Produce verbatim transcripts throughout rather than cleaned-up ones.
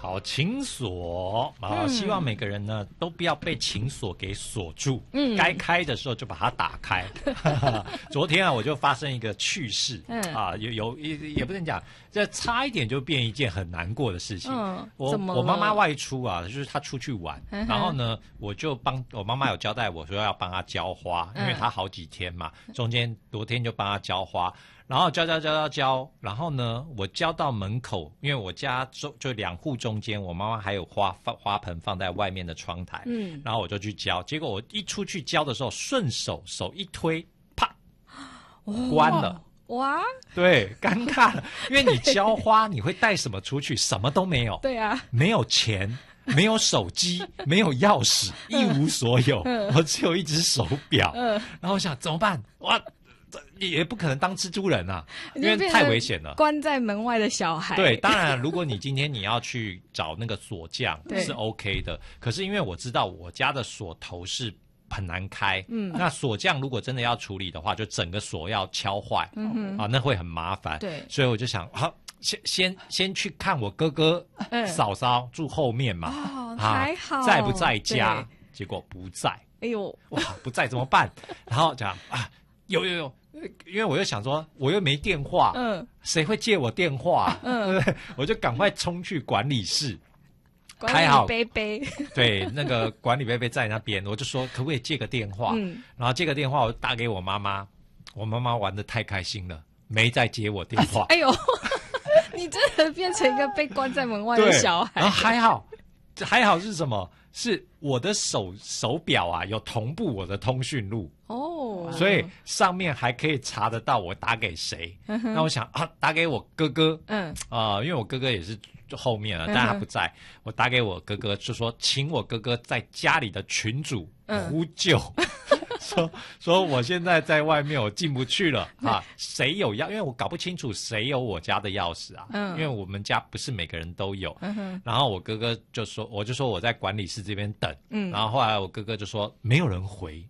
好，情锁啊、嗯，希望每个人呢都不要被情锁给锁住。嗯，该开的时候就把它打开。昨天啊，我就发生一个趣事，嗯啊，有有也也不能讲，这差一点就变一件很难过的事情。嗯，我我妈妈外出啊，就是她出去玩，嗯、然后呢，我就帮我妈妈有交代我说要帮她浇花，因为她好几天嘛，中间昨天就帮她浇花。然后浇浇浇浇浇，然后呢，我浇到门口，因为我家中就两户中间，我妈妈还有花花盆放在外面的窗台，嗯，然后我就去浇，结果我一出去浇的时候，顺手手一推，啪，关了， 哇， 对，尴尬了，因为你浇花，你会带什么出去？什么都没有， 对啊， 没有钱。没有手机，没有钥匙，一无所有，嗯、我只有一只手表，嗯、然后我想怎么办？哇！也不可能当蜘蛛人啊，因为太危险了。 关在门外的小孩。 对，当然，如果你今天你要去找那个锁匠是 OK 的，可是因为我知道我家的锁头是很难开，嗯，那锁匠如果真的要处理的话，就整个锁要敲坏，嗯啊，那会很麻烦。对，所以我就想，好、啊，先先先去看我哥哥、嗯、嫂嫂住后面嘛， 哦，还好， 在不在家？结果不在。哎呦，哇，不在怎么办？然后讲啊，有有有。因为我又想说，我又没电话，嗯，谁会借我电话？嗯，对不对？我就赶快冲去管理室， 还好，杯杯， 对，那个管理杯杯在那边，我就说可不可以借个电话？嗯，然后借个电话，我打给我妈妈，我妈妈玩得太开心了，没再接我电话。 哎呦，你真的变成一个被关在门外的小孩。 然后还好，还好是什么？是我的手手表啊，有同步我的通讯录哦，所以上面还可以查得到我打给谁。嗯、那我想啊，打给我哥哥，嗯啊、呃，因为我哥哥也是后面了，但他不在，嗯、我打给我哥哥，就说请我哥哥在家里的群组呼救。嗯说说我现在在外面，我进不去了啊！谁有钥？因为我搞不清楚谁有我家的钥匙啊。嗯，因为我们家不是每个人都有。嗯，然后我哥哥就说，我就说我在管理室这边等。嗯，然后后来我哥哥就说没有人回，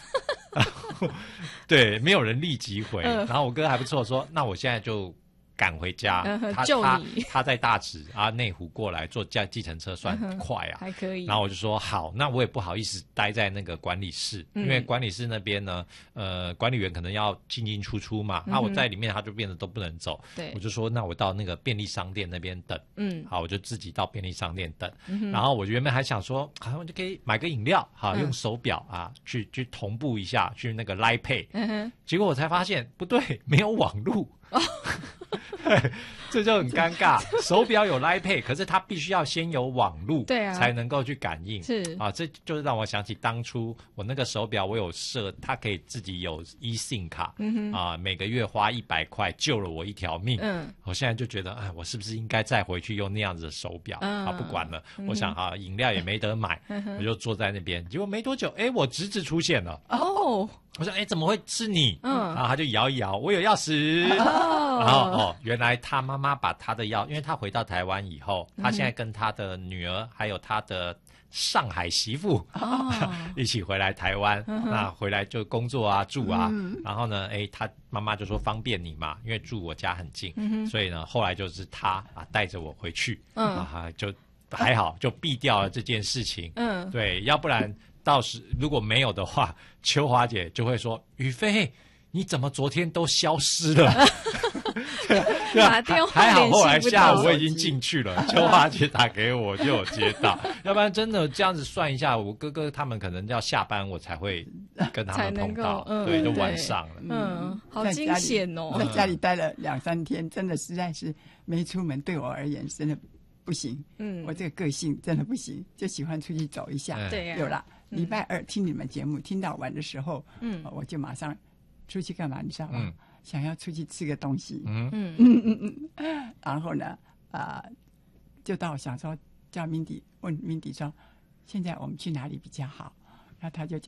对，没有人立即回。嗯、然后我哥还不错，说那我现在就赶回家， 嗯、 他他他在大直啊内湖过来坐驾计程车算快啊、 嗯，还可以。 然后我就说好，那我也不好意思待在那个管理室，嗯、因为管理室那边呢，呃，管理员可能要进进出出嘛，那、嗯啊、我在里面他就变得都不能走。对，我就说那我到那个便利商店那边等，嗯，好，我就自己到便利商店等。嗯、然后我原本还想说，好像就可以买个饮料，好，嗯、用手表啊去去同步一下，去那个 Line Pay。嗯、结果我才发现不对，没有网路。哦这就很尴尬。手表有 Line Pay， 可是它必须要先有网路，对啊，才能够去感应。是啊，这就是让我想起当初我那个手表，我有设，它可以自己有 eSIM 卡，嗯、啊，每个月花一百块救了我一条命。嗯，我现在就觉得，哎，我是不是应该再回去用那样子的手表？嗯、啊，不管了，嗯、我想啊，饮料也没得买，嗯、我就坐在那边。结果没多久，哎，我侄子出现了。哦。我说：“哎，怎么会是你？”嗯，然后他就摇一摇，我有钥匙。哦，然后哦，原来他妈妈把他的钥，因为他回到台湾以后，他现在跟他的女儿还有他的上海媳妇、哦、一起回来台湾。嗯、那回来就工作啊、住啊。嗯、然后呢，哎，他妈妈就说方便你嘛，因为住我家很近，嗯、所以呢，后来就是他啊带着我回去，嗯啊，就还好，就避掉了这件事情。嗯，对，要不然。到时如果没有的话，秋华姐就会说：“宇飞，你怎么昨天都消失了？”对啊，对啊，还好后来下午我已经进去了，秋华姐打给我就有接到，要不然真的这样子算一下，我哥哥他们可能要下班我才会跟他们碰到，嗯、对，就晚上了。 嗯，好惊险哦！ 在家里待了两三天，真的实在是没出门，对我而言真的不行。嗯，我这个个性真的不行，就喜欢出去走一下。对呀，有啦。礼拜二听你们节目，听到晚的时候，嗯，我就马上出去干嘛？你知道吗？嗯、想要出去吃个东西，嗯嗯嗯嗯嗯，然后呢，啊、呃，就到想说叫 Mindy 问 Mindy 说，现在我们去哪里比较好？然后他就讲。